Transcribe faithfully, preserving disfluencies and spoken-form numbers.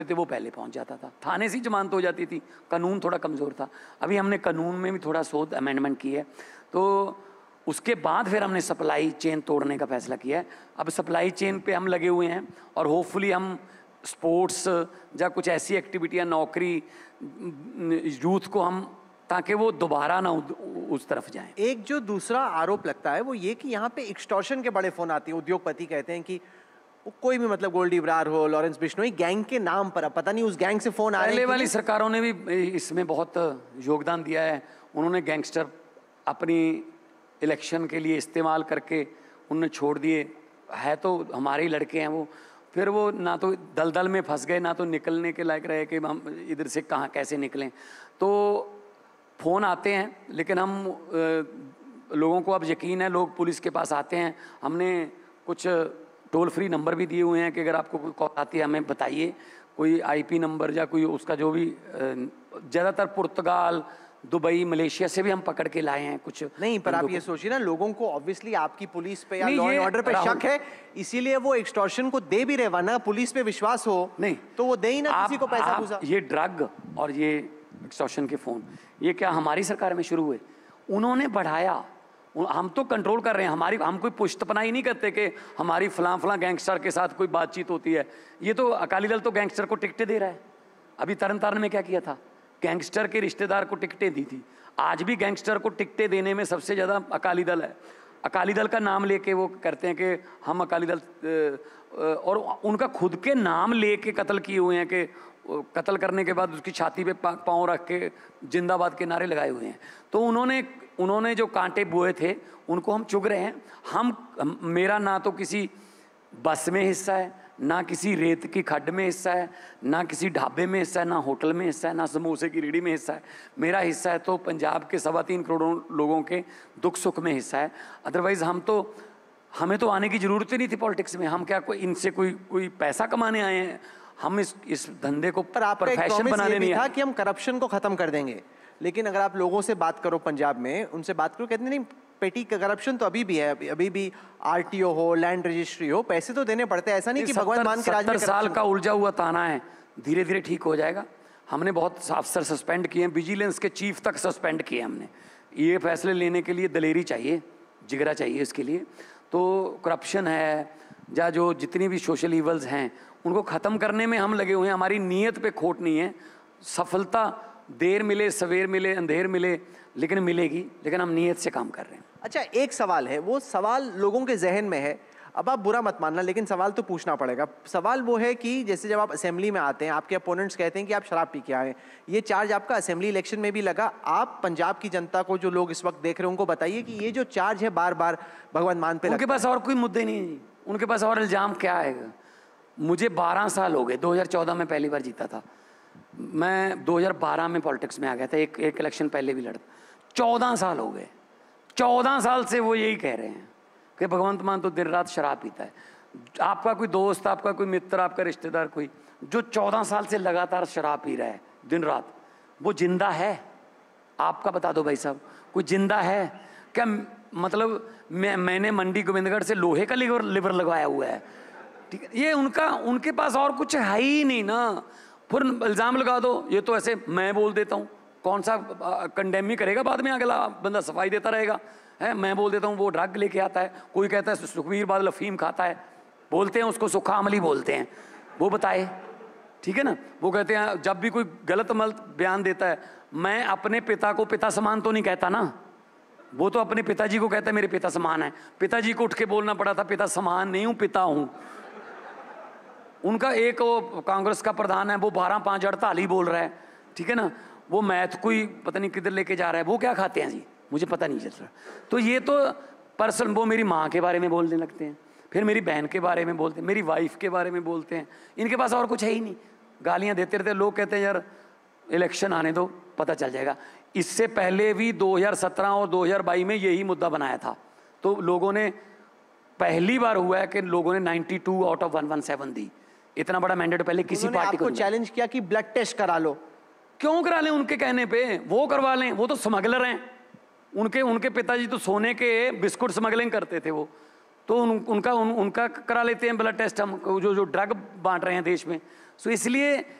थे वो पहले पहुंच जाता था, थाने से ही जमानत हो जाती थी, कानून थोड़ा कमज़ोर था। अभी हमने कानून में भी थोड़ा शोध अमेंडमेंट की है, तो उसके बाद फिर हमने सप्लाई चेन तोड़ने का फैसला किया है। अब सप्लाई चेन पे हम लगे हुए हैं और होपफुली हम स्पोर्ट्स या कुछ ऐसी एक्टिविटी या नौकरी यूथ को हम, ताकि वो दोबारा ना उस तरफ जाएं। एक जो दूसरा आरोप लगता है वो ये कि यहाँ पे एक्सटॉर्शन के बड़े फोन आते हैं। उद्योगपति कहते हैं कि कोई भी मतलब गोल्डी बरार हो, लॉरेंस बिश्नोई, गैंग के नाम पर, अब पता नहीं उस गैंग से फोन आ रहे हैं। पहले वाली सरकारों ने भी इसमें बहुत योगदान दिया है। उन्होंने गैंगस्टर अपनी इलेक्शन के लिए इस्तेमाल करके उन्होंने छोड़ दिए। है तो हमारे ही लड़के हैं वो, फिर वो ना तो दलदल में फंस गए, ना तो निकलने के लायक रहे कि हम इधर से कहाँ कैसे निकलें। तो फ़ोन आते हैं, लेकिन हम आ, लोगों को अब यकीन है, लोग पुलिस के पास आते हैं। हमने कुछ टोल फ्री नंबर भी दिए हुए हैं कि अगर आपको कोई कॉल आती है हमें बताइए, कोई आईपी नंबर या कोई उसका जो भी। ज़्यादातर पुर्तगाल, दुबई, मलेशिया से भी हम पकड़ के लाए हैं कुछ। नहीं, पर आप ये सोचिए ना, लोगों को ऑब्वियसली आपकी पुलिस पे या लॉ एंड ऑर्डर पे शक है, इसीलिए वो एक्सटॉर्शन को दे भी रहे, वरना पुलिस पे विश्वास हो नहीं तो वो दे ही ना किसी को पैसा पूसा। ये ड्रग और ये एक्सटॉर्शन के फ़ोन, ये क्या हमारी सरकार में शुरू हुए? उन्होंने बढ़ाया, हम तो कंट्रोल कर रहे हैं। हमारी हम कोई पुष्टपनाही नहीं करते कि हमारी फलां फलां गैंगस्टर के साथ कोई बातचीत होती है। ये तो अकाली दल तो गैंगस्टर को टिकटें दे रहा है। अभी तरन तारण में क्या किया था, गैंगस्टर के रिश्तेदार को टिकटें दी थी। आज भी गैंगस्टर को टिकटें देने में सबसे ज़्यादा अकाली दल है। अकाली दल का नाम लेके वो करते हैं कि हम अकाली दल, और उनका खुद के नाम लेके कत्ल किए हुए हैं कि कत्ल करने के बाद उसकी छाती पे पाँव रख के जिंदाबाद के नारे लगाए हुए हैं। तो उन्होंने उन्होंने जो कांटे बोए थे उनको हम चुग रहे हैं। हम मेरा ना तो किसी बस में हिस्सा है, ना किसी रेत की खड्ड में हिस्सा है, ना किसी ढाबे में हिस्सा है, ना होटल में हिस्सा है, ना समोसे की रेहड़ी में हिस्सा है। मेरा हिस्सा है तो पंजाब के सवा तीन करोड़ लोगों के दुख सुख में हिस्सा है। अदरवाइज़ हम तो हमें तो आने की ज़रूरत ही नहीं थी पॉलिटिक्स में। हम क्या कोई इनसे कोई कोई पैसा कमाने आए हैं? हम इस इस धंधे को प्रोफेशन बनाने नहीं था कि हम करप्शन को ख़त्म कर देंगे। लेकिन अगर आप लोगों से बात करो पंजाब में, उनसे बात करो, कहते नहीं पेटी करप्शन तो अभी भी है, अभी भी आरटीओ हो, लैंड रजिस्ट्री हो, पैसे तो देने पड़ते हैं। ऐसा नहीं कि भगवान मान के राज में। सत्तर साल का उलझा हुआ ताना है, धीरे धीरे ठीक हो जाएगा। हमने बहुत अफसर सस्पेंड किए हैं, विजिलेंस के चीफ तक सस्पेंड किए हमने। ये फैसले लेने के लिए दलेरी चाहिए, जिगरा चाहिए इसके लिए। तो करप्शन है या जो जितनी भी सोशल ईवल्स हैं उनको ख़त्म करने में हम लगे हुए हैं। हमारी नीयत पे खोट नहीं है। सफलता देर मिले सवेर मिले अंधेर मिले, लेकिन मिलेगी, लेकिन हम नीयत से काम कर रहे हैं। अच्छा, एक सवाल है, वो सवाल लोगों के जहन में है, अब आप बुरा मत मानना, लेकिन सवाल तो पूछना पड़ेगा। सवाल वो है कि जैसे जब आप असेंबली में आते हैं, आपके अपोनेंट्स कहते हैं कि आप शराब पी के आए। ये चार्ज आपका असेंबली इलेक्शन में भी लगा। आप पंजाब की जनता को, जो लोग इस वक्त देख रहे हैं, उनको बताइए कि ये जो चार्ज है बार बार भगवंत मान पे, उनके पास और कोई मुद्दे नहीं है, उनके पास और इल्ज़ाम क्या आएगा? मुझे बारह साल हो गए, दो हज़ार चौदह में पहली बार जीता था मैं, दो हज़ार बारह में पॉलिटिक्स में आ गया था, एक एक इलेक्शन पहले भी लड़ा। चौदह साल हो गए, चौदह साल से वो यही कह रहे हैं कि भगवंत मान तो दिन रात शराब पीता है। आपका कोई दोस्त, आपका कोई मित्र, आपका रिश्तेदार कोई जो चौदह साल से लगातार शराब पी रहा है दिन रात, वो जिंदा है? आपका बता दो भाई साहब, कोई जिंदा है क्या? मतलब मैं मैंने मंडी गोविंदगढ़ से लोहे का लिवर लिवर लगवाया हुआ है, ठीक है? ये उनका उनके पास और कुछ है ही नहीं ना। फिर इल्ज़ाम लगा दो, ये तो ऐसे मैं बोल देता हूँ, कौन सा कंडेम ही करेगा, बाद में अगला बंदा सफाई देता रहेगा। है मैं बोल देता हूँ वो ड्रग लेके आता है, कोई कहता है सुखबीर बादल अफीम खाता है, बोलते हैं उसको सुखा अमली बोलते हैं, वो बताए, ठीक है ना? वो कहते हैं जब भी कोई गलत मलत बयान देता है, मैं अपने पिता को पिता समान तो नहीं कहता ना, वो तो अपने पिताजी को कहता है मेरे पिता समान है। पिताजी को उठ के बोलना पड़ा था पिता समान नहीं हूँ, पिता हूँ। उनका एक वो कांग्रेस का प्रधान है, वो बारह पाँच अड़ताल ही बोल रहा है, ठीक है ना? वो मैथ कोई पता नहीं किधर लेके जा रहा है, वो क्या खाते हैं जी, मुझे पता नहीं चल रहा। तो ये तो पर्सन, वो मेरी माँ के बारे में बोलने लगते हैं, फिर मेरी बहन के बारे में बोलते हैं, मेरी वाइफ के बारे में बोलते हैं। इनके पास और कुछ है ही नहीं, गालियाँ देते रहते। लोग कहते हैं यार इलेक्शन आने दो पता चल जाएगा। इससे पहले भी दो हज़ार सत्रह और दो हज़ार बाईस में यही मुद्दा बनाया था, तो लोगों ने, पहली बार हुआ है कि लोगों ने बानवे आउट ऑफ एक सौ सत्रह दी। इतना बड़ा मैंडेट पहले किसी पार्टी को चैलेंज किया कि ब्लड टेस्ट करा लो। क्यों करा लें? उनके कहने पे वो करवा लें, वो तो स्मगलर हैं। उनके उनके पिताजी तो सोने के बिस्कुट स्मगलिंग करते थे वो, तो उन, उनका उन, उनका करा लेते हैं ब्लड टेस्ट। हम जो जो ड्रग बांट रहे हैं देश में, सो इसलिए